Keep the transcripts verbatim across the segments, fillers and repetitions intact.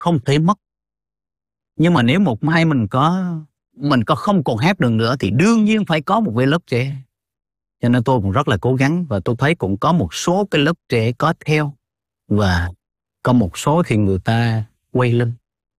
không thể mất. Nhưng mà nếu một mai mình có mình có không còn hát được nữa thì đương nhiên phải có một cái lớp trẻ. Cho nên tôi cũng rất là cố gắng, và tôi thấy cũng có một số cái lớp trẻ có theo, và có một số thì người ta quay lưng.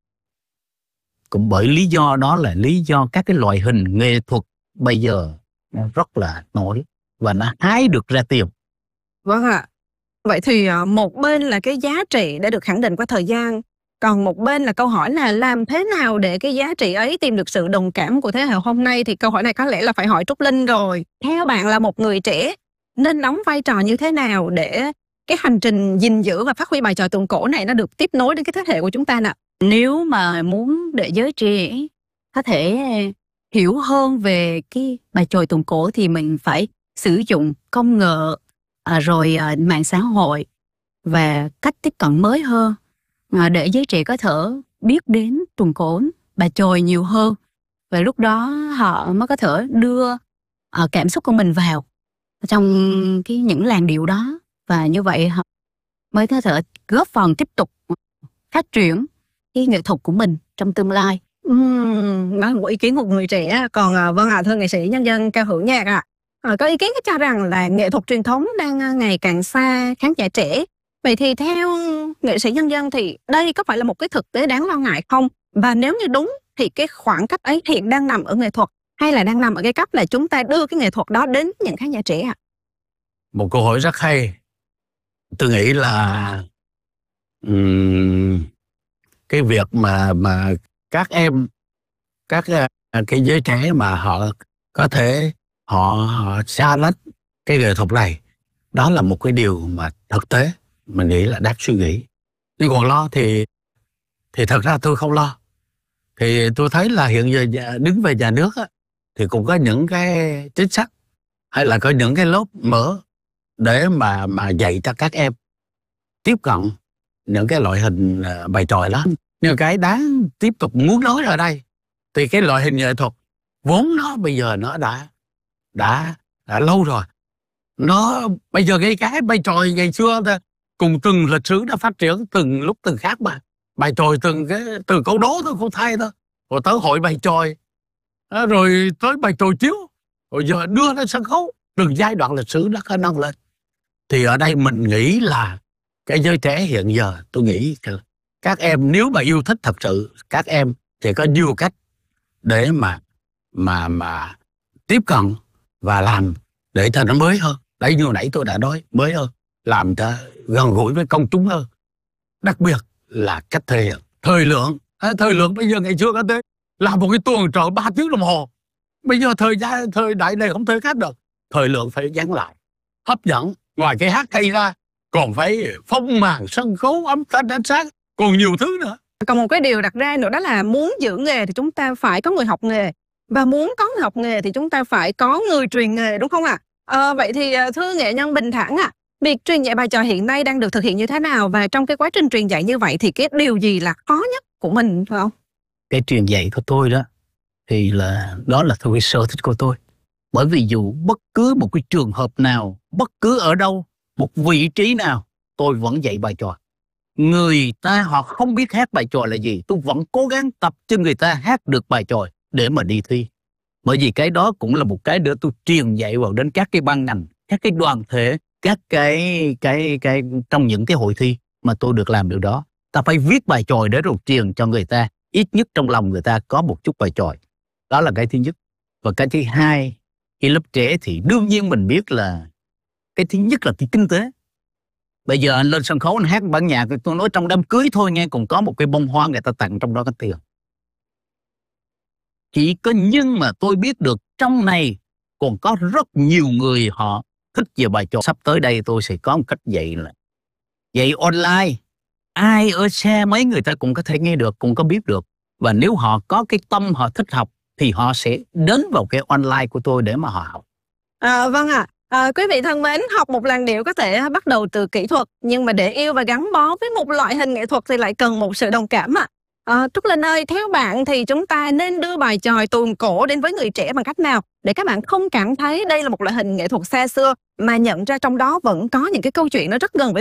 Cũng bởi lý do đó là lý do các cái loại hình nghệ thuật bây giờ nó rất là nổi và nó hái được ra tiền. Vâng ạ. Vậy thì một bên là cái giá trị đã được khẳng định qua thời gian, còn một bên là câu hỏi là làm thế nào để cái giá trị ấy tìm được sự đồng cảm của thế hệ hôm nay, thì câu hỏi này có lẽ là phải hỏi Trúc Linh rồi. Theo bạn là một người trẻ nên đóng vai trò như thế nào để cái hành trình gìn giữ và phát huy bài tròi tuồng cổ này nó được tiếp nối đến cái thế hệ của chúng ta nào? Nếu mà muốn để giới trẻ có thể hiểu hơn về cái bài chòi tuồng cổ thì mình phải sử dụng công nghệ, à, rồi à, mạng xã hội và cách tiếp cận mới hơn, à, để giới trẻ có thể biết đến tuồng cổ, bài chòi nhiều hơn. Và lúc đó họ mới có thể đưa à, cảm xúc của mình vào trong cái những làn điệu đó, và như vậy họ mới có thể góp phần tiếp tục phát triển cái nghệ thuật của mình trong tương lai. Uhm, đó là một ý kiến của người trẻ. Còn à, vâng ạ, à, thưa nghệ sĩ nhân dân Cao Hữu Nhạc ạ, à, có ý kiến cho rằng là nghệ thuật truyền thống đang ngày càng xa khán giả trẻ. Vậy thì theo nghệ sĩ nhân dân thì đây có phải là một cái thực tế đáng lo ngại không? Và nếu như đúng thì cái khoảng cách ấy hiện đang nằm ở nghệ thuật, hay là đang nằm ở cái cách là chúng ta đưa cái nghệ thuật đó đến những khán giả trẻ ạ? Một câu hỏi rất hay. Tôi nghĩ là um, cái việc mà mà các em, các uh, cái giới trẻ mà họ có thể họ, họ xa lánh cái nghệ thuật này, đó là một cái điều mà thực tế mình nghĩ là đáng suy nghĩ. Nhưng còn lo thì thì thật ra tôi không lo. Thì tôi thấy là hiện giờ đứng về nhà nước á, thì cũng có những cái chính sách hay là có những cái lớp mở để mà mà dạy cho các em tiếp cận những cái loại hình bài tròi đó. Nhưng cái đáng tiếp tục muốn nói ở đây thì cái loại hình nghệ thuật vốn nó bây giờ nó đã đã đã lâu rồi. Nó bây giờ cái cái bài tròi ngày xưa cùng từng lịch sử đã phát triển từng lúc từng khác mà. Bài tròi từng cái từ câu đố thôi, không thay thôi, rồi tới hội bài tròi, rồi tới bài tròi chiếu, rồi giờ đưa lên sân khấu, từng giai đoạn lịch sử nó có nâng lên. Thì ở đây mình nghĩ là cái giới trẻ hiện giờ, tôi nghĩ các em nếu mà yêu thích thật sự, các em thì có nhiều cách để mà mà mà tiếp cận và làm để cho nó mới hơn. Đấy, như nãy tôi đã nói, mới hơn, làm cho gần gũi với công chúng hơn. Đặc biệt là cách thể hiện, thời lượng. À, thời lượng bây giờ ngày xưa có thế làm một cái tuồng trời ba tiếng đồng hồ. Bây giờ thời gian thời đại này không thể khác được. Thời lượng phải dán lại, hấp dẫn. Ngoài cái hát hay ra còn phải phong màn sân khấu, âm thanh, ánh sáng, còn nhiều thứ nữa. Còn một cái điều đặt ra nữa, đó là muốn giữ nghề thì chúng ta phải có người học nghề, và muốn có người học nghề thì chúng ta phải có người truyền nghề, đúng không ạ? À, vậy thì thưa nghệ nhân Bình Thản ạ, à, việc truyền dạy bài tròi hiện nay đang được thực hiện như thế nào, và trong cái quá trình truyền dạy như vậy thì cái điều gì là khó nhất của mình, phải không? Cái truyền dạy của tôi đó thì là đó là thôi cái sở thích của tôi. Bởi vì dù bất cứ một cái trường hợp nào, bất cứ ở đâu, một vị trí nào, tôi vẫn dạy bài tròi. Người ta họ không biết hát bài tròi là gì, tôi vẫn cố gắng tập cho người ta hát được bài tròi để mà đi thi. Bởi vì cái đó cũng là một cái để tôi truyền dạy vào đến các cái ban ngành, các cái đoàn thể, các cái cái cái trong những cái hội thi mà tôi được làm điều đó. Ta phải viết bài tròi để rồi truyền cho người ta, ít nhất trong lòng người ta có một chút bài tròi. Đó là cái thứ nhất. Và cái thứ hai, cái lớp trẻ thì đương nhiên mình biết là cái thứ nhất là cái kinh tế. Bây giờ anh lên sân khấu anh hát bản nhạc, tôi nói trong đám cưới thôi nghe, còn có một cái bông hoa người ta tặng trong đó cái tiền. Chỉ có nhưng mà tôi biết được trong này còn có rất nhiều người họ thích về bài tròi. Sắp tới đây tôi sẽ có một cách dạy là dạy online. Ai ở xa mấy người ta cũng có thể nghe được, cũng có biết được. Và nếu họ có cái tâm họ thích học thì họ sẽ đến vào cái online của tôi để mà họ học. À, vâng ạ. À. À, quý vị thân mến, học một làn điệu có thể bắt đầu từ kỹ thuật, nhưng mà để yêu và gắn bó với một loại hình nghệ thuật thì lại cần một sự đồng cảm ạ. À, Trúc Linh ơi, theo bạn thì chúng ta nên đưa bài chòi tuồng cổ đến với người trẻ bằng cách nào để các bạn không cảm thấy đây là một loại hình nghệ thuật xa xưa, mà nhận ra trong đó vẫn có những cái câu chuyện nó rất gần với